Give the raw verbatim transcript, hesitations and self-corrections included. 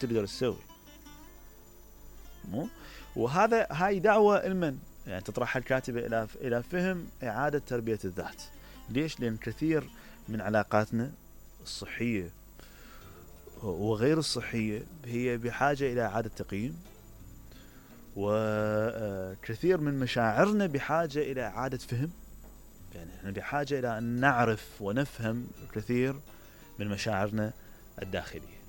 تقدر تسوي. مو وهذا هاي دعوة لمن يعني تطرحها الكاتبة إلى إلى فهم إعادة تربية الذات. ليش؟ لأن كثير من علاقاتنا الصحية وغير الصحية هي بحاجة إلى إعادة تقييم، وكثير من مشاعرنا بحاجة إلى إعادة فهم. يعني احنا بحاجة إلى أن نعرف ونفهم كثير من مشاعرنا الداخلية.